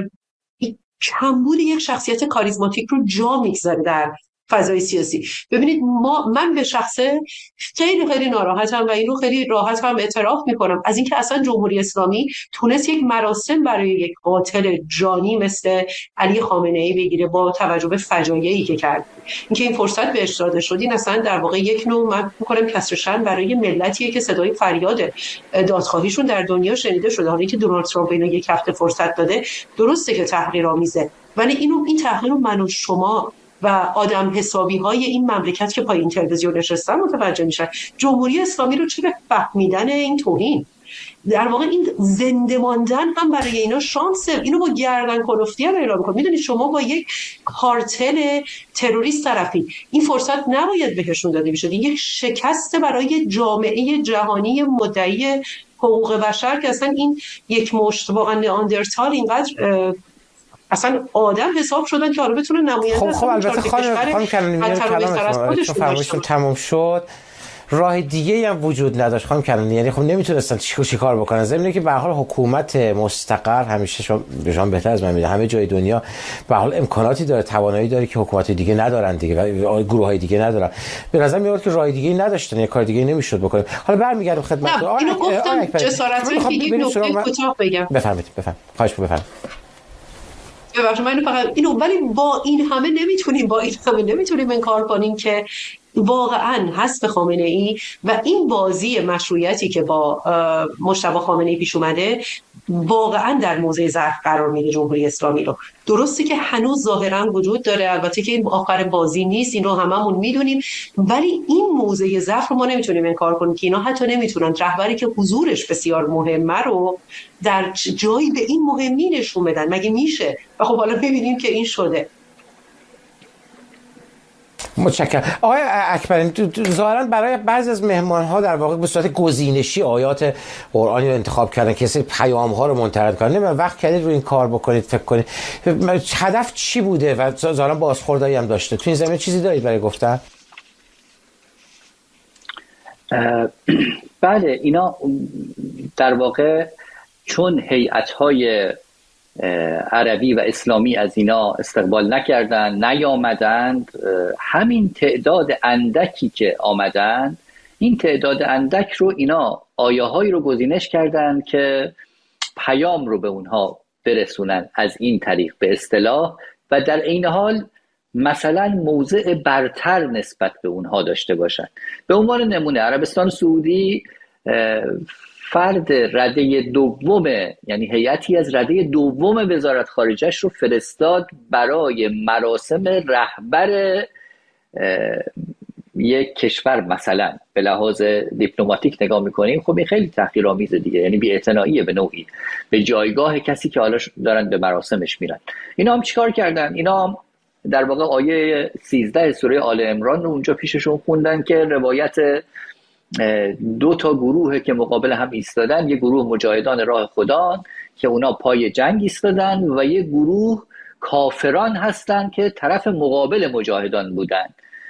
کمبود یک شخصیت کاریزماتیک رو جا میگذاره در فضای سیاسی. ببینید ما من به شخصه خیلی خیلی ناراحتم و اینو خیلی راحت هم اعتراف میکنم از اینکه اصلا جمهوری اسلامی تونست یک مراسم برای یک قاتل جانی مثل علی خامنه‌ای بگیره با توجه به فجایعی که کرد. اینکه این فرصت بهش داده شد این اصلا در واقع یک نوع من میگم کسر شأن برای ملتیه که صدای فریاد دادخواهیشون در دنیا شنیده شده. حالا اینکه دونالد ترامپ اینو یک هفته فرصت داده درسته که تحقیرآمیزه، ولی اینو این تحقیر رو من و شما و آدم حسابی های این مملکت که پای این تلویزیون نشستن متوجه میشن. جمهوری اسلامی رو چه به فهمیدن این توهین، در واقع این زنده ماندن هم برای اینا شانسه. اینو با گردن کلفتی هم اعلام می‌کنم. میدونید شما با یک کارتل تروریست طرفی، این فرصت نباید بهشون داده بشه. یک شکست برای جامعه جهانی مدعی حقوق بشر که اصلا این یک مشت واقعا نئاندرتال اینقدر اصلا آدم حساب شدن که حالا بتونه نماینده خب خب البته خانم خانم کلانی کلامتون فرمایشتون تموم شد، راه دیگه هم وجود نداشت خانم کلانی، یعنی خب نمیتونستن چی چی کار بکنن. ضمن که به هر حال حکومت مستقر همیشه شما بهشون بهتر از من میدونید همه جای دنیا به هر حال امکاناتی داره، توانایی داره که حکومت دیگه ندارن دیگه و گروهای دیگه ندارن. به نظر میاد که راه دیگه نداشتن، یه کار دیگه نمیشد بکنه. حالا برمیگردم خدمتتون. اینو گفتم جسارتاً که یک نکته کوتاه بگم. بفرمایید بفرمایید خواهش بفرمایید. ببخشید من فقط اینو، ولی با این همه نمیتونیم با این همه نمیتونیم انکار کنیم که واقعا حذف خامنه‌ای و این بازی مشروعیتی که با مجتبی خامنه‌ای پیش اومده واقعا در موضع ضعف قرار میده جمهوری اسلامی رو. درسته که هنوز ظاهرا وجود داره، البته که این آخر بازی نیست، این رو هممون میدونیم، ولی این موضع ضعف رو ما نمیتونیم انکار کنیم که اینا حتی نمیتونن رهبری که حضورش بسیار مهمه رو در جایی به این مهمی نشون بدن. مگه میشه؟ و خب حالا ببینیم که این شده. متشکرم. آقای اکبری، ظاهرا برای بعضی از مهمان‌ها در واقع به صورت گزینشی آیات قرآنی رو انتخاب کردن که سری پیام‌ها رو منتقل کنن. من وقت کردید رو این کار بکنید، فکر کنید هدف چی بوده و ظاهرا بازخوردایی هم داشته. تو این زمینه چیزی دارید برای گفتن؟ بله، اینا در واقع چون هیئت‌های عربی و اسلامی از اینا استقبال نکردن، نیامدند، همین تعداد اندکی که آمدند، این تعداد اندک رو اینا آیه‌هایی رو گزینش کردن که پیام رو به اونها برسونن از این طریق به اصطلاح، و در عین حال مثلا موضع برتر نسبت به اونها داشته باشن. به عنوان نمونه عربستان سعودی فرد رده دوم، یعنی هیئتی از رده دوم وزارت خارجه‌اش رو فرستاد برای مراسم رهبر یک کشور مثلا به لحاظ دیپلماتیک نگاه میکنیم، خب این خیلی تحقیرآمیزه دیگه، یعنی بی‌اعتناییه به نوعی به جایگاه کسی که حالا دارن به مراسمش میرن. اینا هم چیکار کردن؟ اینا هم در واقع آیه سیزده سوره آل عمران رو اونجا پیششون خوندن که روایت دو تا گروه که مقابل هم ایستادن، یه گروه مجاهدان راه خدا که اونا پای جنگ ایستادن و یه گروه کافران هستن که طرف مقابل مجاهدان بودن.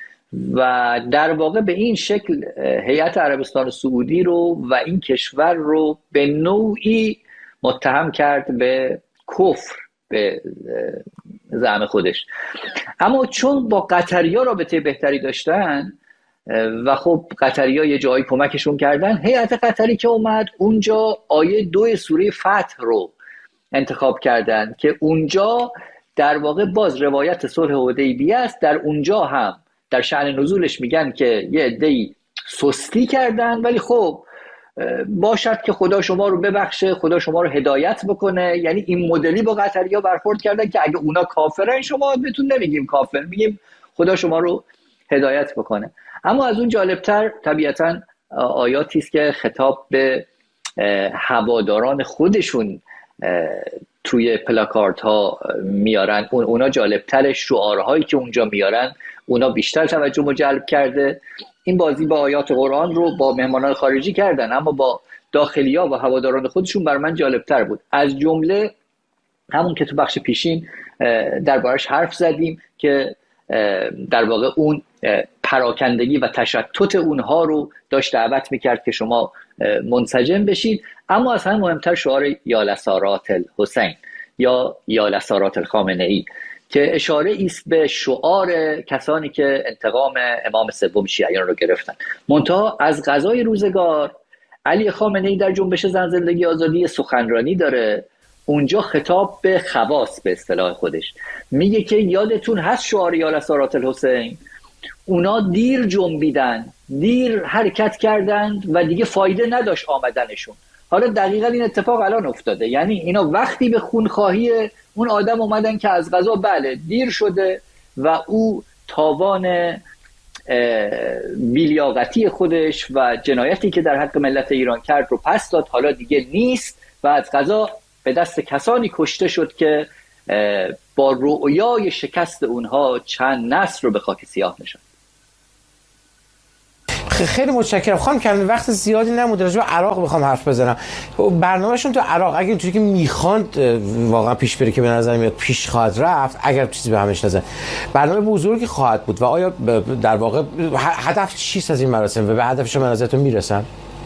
و در واقع به این شکل هیئت عربستان سعودی رو و این کشور رو به نوعی متهم کرد به کفر به زعم خودش. اما چون با قطریا رابطه بهتری داشتن و خب قطریا یه جایی کمکشون کردن، هیئت قطری که اومد اونجا آیه دو سوره فتح رو انتخاب کردن که اونجا در واقع باز روایت صلح حدیبیه است. در اونجا هم در شأن نزولش میگن که یه عده‌ای سستی کردن، ولی خب باشد که خدا شما رو ببخشه، خدا شما رو هدایت بکنه. یعنی این مدلی با قطریا برخورد کردن که اگه اونا کافرن شما بهتون نمیگیم کافر، میگیم خدا شما رو هدایت بکنه. اما از اون جالبتر طبیعتاً آیاتی است که خطاب به هواداران خودشون توی پلاکارت ها میارن. اون اونا جالبتر، شعارهایی که اونجا میارن اونا بیشتر توجه رو جلب کرده. این بازی با آیات قرآن رو با مهمانان خارجی کردن، اما با داخلیا و هواداران خودشون بر من جالبتر بود. از جمله همون که تو بخش پیشین دربارش حرف زدیم که در واقع اون پراکندگی و تشتت اونها رو داشت دعوت میکرد که شما منسجم بشید. اما از همه مهمتر شعار یا لسارات الحسین یا یا لسارات الخامنه‌ای که اشاره است به شعار کسانی که انتقام امام سوم شیعیان رو گرفتن. منتها از قضای روزگار علی خامنه‌ای در جنبش زن زندگی آزادی سخنرانی داره، اونجا خطاب به خواص به اصطلاح خودش میگه که یادتون هست شعار یا لسارات الحسین، اونا دیر جنبیدن، دیر حرکت کردند و دیگه فایده نداشت آمدنشون. حالا دقیقاً این اتفاق الان افتاده، یعنی اینا وقتی به خونخواهی اون آدم اومدن که از قضا بله دیر شده و او تاوان بی‌لیاقتی خودش و جنایتی که در حق ملت ایران کرد رو پس داد، حالا دیگه نیست و از قضا به دست کسانی کشته شد که با رؤیای شکست اونها چند نسل رو به خاک سیاه نشاند. خیلی متشکرم خانم کریمی. وقت زیادی نمونده، راجع به عراق بخوام حرف بزنم. برنامه‌شون تو عراق اگه اینطوری که میخواند واقعا پیش بره که به نظر میاد پیش خواهد رفت، اگر چیزی به همش نزن، برنامه بزرگی خواهد بود و آیا در واقع هدف چیست از این مراسم و به هدفش به نظرتون میرسن؟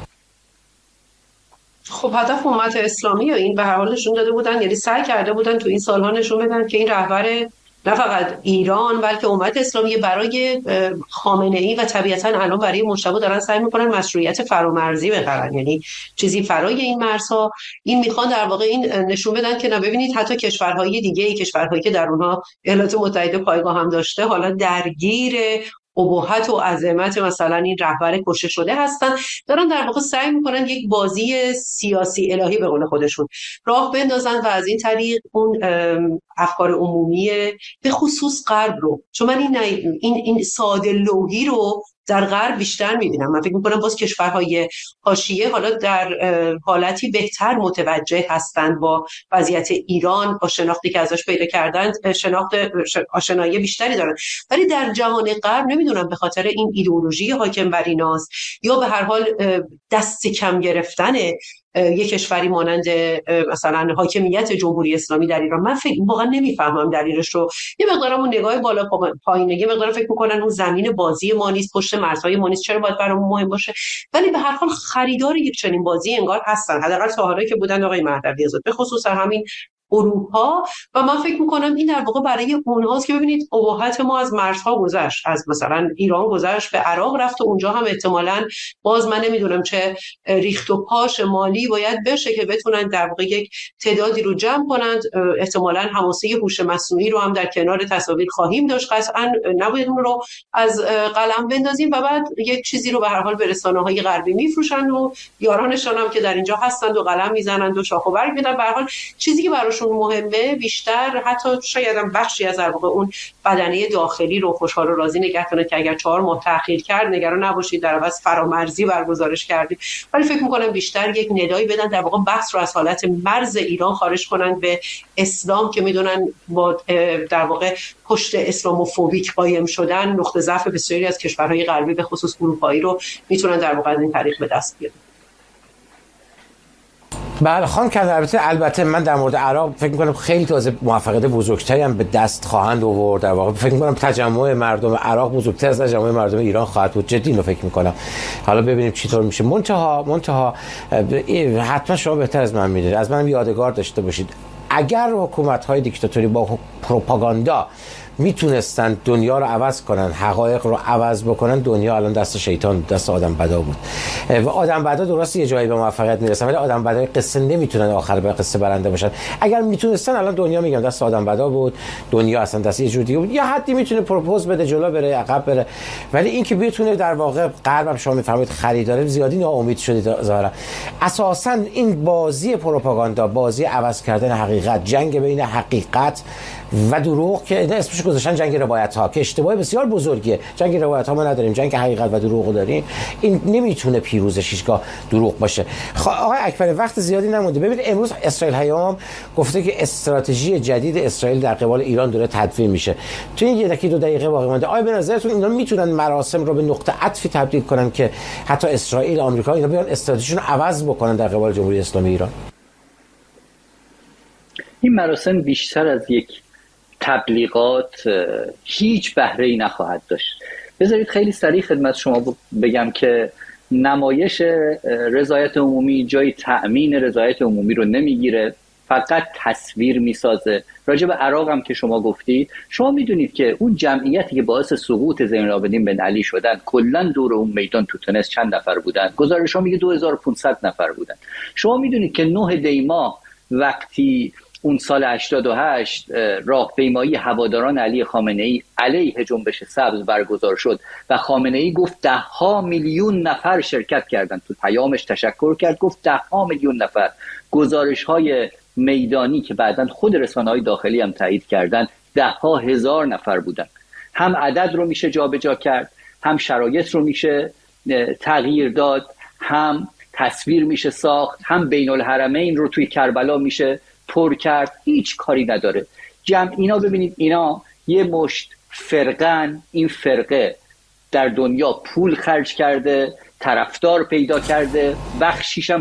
خب هدف امت اسلامی و این به هر حال نشون داده بودن، یعنی سعی کرده بودن تو این سالها نشون بدن که این رهبر نه فقط ایران بلکه امت اسلامی برای خامنه‌ای و طبیعتاً الان برای مجتبی دارن سعی میکنن مشروعیت فرامرزی بخرن، یعنی چیزی فرای این مرزها. این میخوان در واقع این نشون بدن که نه ببینید حتی کشورهای دیگه، کشورهایی که در اونها ایالات متحده پایگاه هم داشته، حالا درگیر ابهت و عظمت مثلا این رهبر کشته شده هستن، دارن در واقع سعی میکنن یک بازی سیاسی الهی به قول خودشون راه بندازن و از این طریق اون افکار عمومی به خصوص غرب رو، چون من این این این ساده لوحی رو در غرب بیشتر می‌بینم. من فکر می‌کنم باز کشورهای حاشیه حالا در حالتی بهتر متوجه هستند با وضعیت ایران، با شناختی که ازش پیدا کردن، شناخت آشنایی بیشتری دارن. ولی در جهان غرب نمیدونم به خاطر این ایدئولوژی حاکم بر ایناست یا به هر حال دست کم گرفتن یک کشوری مانند مثلا حاکمیت جمهوری اسلامی در ایران، من فکر واقعا نمیفهمم دلیلش رو. یه مقدارم اون نگاه بالا پایینه، یه مقدار فکر میکنن اون زمین بازی ما نیست، پشت مرزهای ما نیست، چرا باید برامون مهم باشه؟ ولی به هر حال خریدار یک چنین بازی انگار هستن، حداقل تا حالا که بودن آقای مهدوی آزاد، به خصوص همین اروپا. و من فکر میکنم این در واقع برای اونهاست که ببینید ابهت ما از مرزها گذشت، از مثلا ایران گذشت به عراق رفت و اونجا هم احتمالاً باز من نمیدونم چه ریخت و پاش مالی باید بشه که بتونن در واقع یک تعدادی رو جمع کنند. احتمالاً حماسه هوش مصنوعی رو هم در کنار تصاویر خواهیم داشت، قطعاً نباید اون رو از قلم بندازیم و بعد یک چیزی رو به هر حال به رسانه‌های غربی میفروشن و یارانشون هم که در اینجا هستند و قلم میزنند و شاخ و برگ میدن، به هر حال چیزی که براش براشون مهمه بیشتر حتی شاید هم بخشی از در واقع اون بدنه داخلی رو خوشحال و راضی نگه کنه که اگر چهار ماه تأخیر کرد نگران نباشید در عوض فرامرزی برگزارش کردیم. ولی فکر می‌کنم بیشتر یک ندایی بدن در واقع بحث رو از حالت مرز ایران خارج کنن به اسلام که میدونن با در واقع پشت اسلاموفوبیک قایم شدن نقطه ضعف بسیاری از کشورهای غربی به خصوص اروپایی رو میتونن در واقع از این طریق به دست بیارن. بله خانم کردن. البته البته من در مورد عراق فکر می‌کنم خیلی تازه موفقیت بزرگتری هم به دست خواهند آورد. در واقع فکر می‌کنم تجمع مردم عراق بزرگتر از تجمع مردم ایران خواهد بود. جدی اینو فکر می‌کنم. حالا ببینیم چطور میشه. منتها منتها حتما شما بهتر از من می‌دونید. از من یادگار داشته باشید. اگر حکومت‌های دیکتاتوری با پروپاگاندا میتونستن دنیا رو عوض کنن، حقایق رو عوض بکنن، دنیا الان دست شیطان، دست آدم بدا بود. و آدم بدا درست یه جایی به موفقیت میرسن ولی آدم بدای قصه نمیتونن آخر به قصه برنده باشن. اگر میتونستن الان دنیا میگم دست آدم بدا بود، دنیا اصلا دست یه جور دیگه بود. یا حدی میتونه پروپوز بده جلو بره عقب بره، ولی این که بتونه در واقع غربم شما میفهمید خریداره زیادی ناامید شدید ظاهرا. اساسا این بازی پروپاگاندا، بازی عوض کردن حقیقت، جنگ بین حقیقت و دروغ که اسمش گذاشتن جنگ روایت ها که اشتباه بسیار بزرگیه. جنگ روایت ها ما نداریم، جنگ حقیقت و دروغ داریم. این نمیتونه پیروزش هیچگاه دروغ باشه. آقای اکبری وقت زیادی نمونده. ببینید امروز اسرائیل هیام گفته که استراتژی جدید اسرائیل در قبال ایران داره تدوین میشه. تو این یک دقیقه دو دقیقه باقی مونده. آیا به نظرتون اینا میتونن مراسم رو به نقطه عطفی تبدیل کنن که حتی اسرائیل آمریکا اینا بیان استراتژیشون رو عوض بکنن در قبال جمهوری اسلامی ایران؟ این مراسم بیشتر از یک تبلیغات هیچ بهره‌ای نخواهد داشت. بذارید خیلی سریع خدمت شما بگم که نمایش رضایت عمومی جای تأمین رضایت عمومی رو نمیگیره، فقط تصویر میسازه. راجع به عراق هم که شما گفتید، شما میدونید که اون جمعیتی که باعث سقوط زین العابدین بن علی شدن کلا دور اون میدان تو تونس چند نفر بودن؟ گزارش ها میگه دو هزار و پانصد نفر بودن. شما میدونید که نه دی ماه وقتی اون سال هشتاد و هشت راهپیمایی هواداران علی خامنه‌ای علیه جنبش سبز برگزار شد و خامنه‌ای گفت ده ها میلیون نفر شرکت کردند، تو پیامش تشکر کرد، گفت ده ها میلیون نفر. گزارش های میدانی که بعداً خود رسانه‌های داخلی هم تایید کردن ده ها هزار نفر بودن. هم عدد رو میشه جابجا کرد، هم شرایط رو میشه تغییر داد، هم تصویر میشه ساخت، هم بین الحرمین رو توی کربلا میشه پر کرد. هیچ کاری نداره. جمع اینا ببینید، اینا یه مشت فرقن. این فرقه در دنیا پول خرج کرده، طرفدار پیدا کرده، بخشیش هم